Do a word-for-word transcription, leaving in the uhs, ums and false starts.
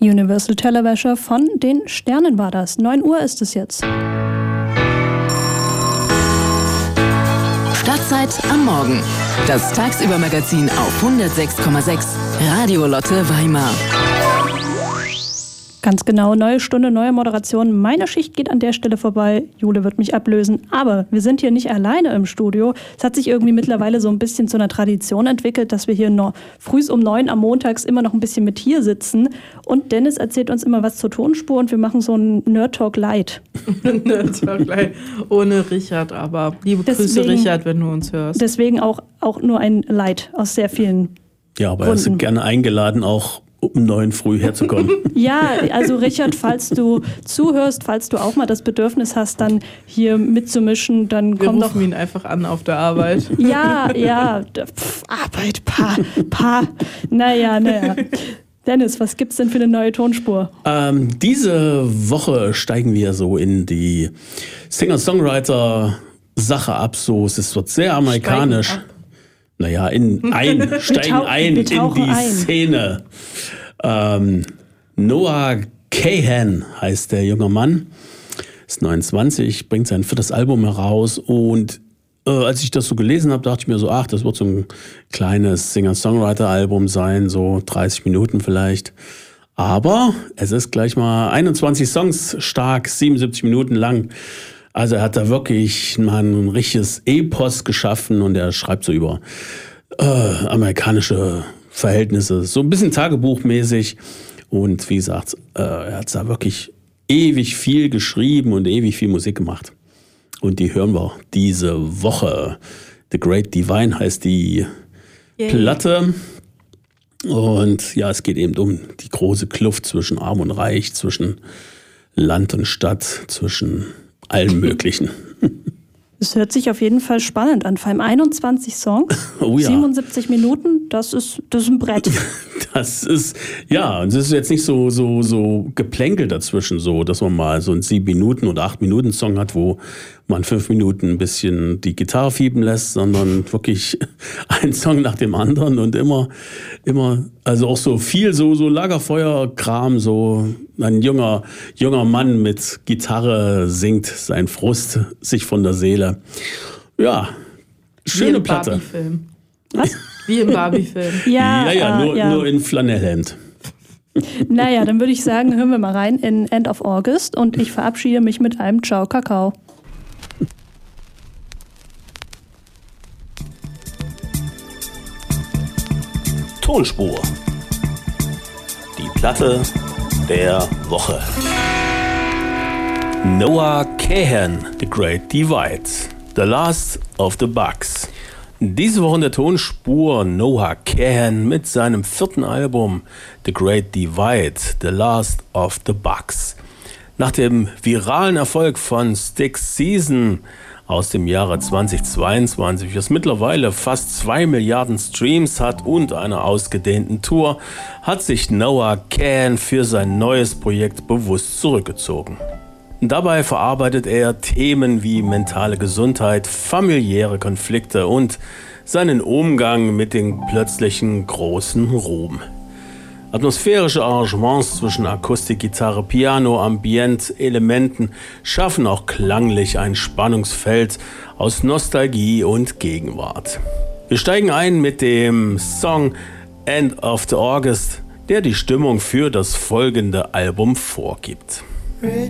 Universal Tellerwäscher von den Sternen war das. neun Uhr ist es jetzt. Stadtzeit am Morgen. Das Tagsüber-Magazin auf hundertsechs Komma sechs Radio Lotte Weimar. Ganz genau, neue Stunde, neue Moderation. Meine Schicht geht an der Stelle vorbei. Jule wird mich ablösen. Aber wir sind hier nicht alleine im Studio. Es hat sich irgendwie mittlerweile so ein bisschen zu einer Tradition entwickelt, dass wir hier noch früh um neun am Montags immer noch ein bisschen mit hier sitzen. Und Dennis erzählt uns immer was zur Tonspur und wir machen so einen Nerd Talk Light. Nerd Talk Light. Ohne Richard, aber liebe deswegen, Grüße, Richard, wenn du uns hörst. Deswegen auch, auch nur ein Light aus sehr vielen Ja, aber er ist gerne eingeladen, auch um neun früh herzukommen. Ja, also Richard, falls du zuhörst, falls du auch mal das Bedürfnis hast, dann hier mitzumischen, dann Wir komm rufen doch. ihn einfach an auf der Arbeit. Ja, ja, Pff, Arbeit, pa, pa, naja, naja. Dennis, was gibt's denn für eine neue Tonspur? Ähm, diese Woche steigen wir so in die Singer-Songwriter-Sache ab, so es wird sehr amerikanisch. Naja, in ein, steigen tauch, ein in die ein. Szene. Ähm, Noah Kahan heißt der junge Mann, ist neunundzwanzig, bringt sein viertes Album heraus und äh, als ich das so gelesen habe, dachte ich mir so, ach, das wird so ein kleines Singer-Songwriter-Album sein, so dreißig Minuten vielleicht. Aber es ist gleich mal einundzwanzig Songs stark, siebenundsiebzig Minuten lang. Also er hat da wirklich mal ein richtiges Epos geschaffen und er schreibt so über äh, amerikanische Verhältnisse, so ein bisschen tagebuchmäßig. Und wie gesagt, äh, er hat da wirklich ewig viel geschrieben und ewig viel Musik gemacht. Und die hören wir diese Woche. The Great Divine heißt die Yay. Platte. Und ja, es geht eben um die große Kluft zwischen Arm und Reich, zwischen Land und Stadt, zwischen allen möglichen. Es hört sich auf jeden Fall spannend an. Vor allem einundzwanzig Songs, oh ja. siebenundsiebzig Minuten, das ist, das ist ein Brett. Das ist, ja, und es ist jetzt nicht so, so, so Geplänkel dazwischen, so, dass man mal so einen sieben Minuten oder acht Minuten Song hat, wo man fünf Minuten ein bisschen die Gitarre fiepen lässt, sondern wirklich ein Song nach dem anderen und immer, immer, also auch so viel so, so Lagerfeuerkram, so ein junger, junger Mann mit Gitarre singt sein Frust sich von der Seele. Ja, schöne Platte. Barbie-Film. Was? Wie im Barbie-Film. Ja, ja, ja, äh, nur, ja. nur in Flanellhemd. Naja, dann würde ich sagen, hören wir mal rein in End of August und ich verabschiede mich mit einem Ciao Kakao. Tonspur. Die Platte der Woche. Noah Kahan, The Great Divide. The Last of the Bugs. Diese Woche in der Tonspur Noah Kahan mit seinem vierten Album The Great Divide, The Last of the Bugs. Nach dem viralen Erfolg von Styx Season aus dem Jahre zweitausendzweiundzwanzig, das mittlerweile fast zwei Milliarden Streams hat und einer ausgedehnten Tour, hat sich Noah Kahan für sein neues Projekt bewusst zurückgezogen. Dabei verarbeitet er Themen wie mentale Gesundheit, familiäre Konflikte und seinen Umgang mit dem plötzlichen großen Ruhm. Atmosphärische Arrangements zwischen Akustik, Gitarre, Piano, Ambient, Elementen schaffen auch klanglich ein Spannungsfeld aus Nostalgie und Gegenwart. Wir steigen ein mit dem Song End of the August, der die Stimmung für das folgende Album vorgibt. Red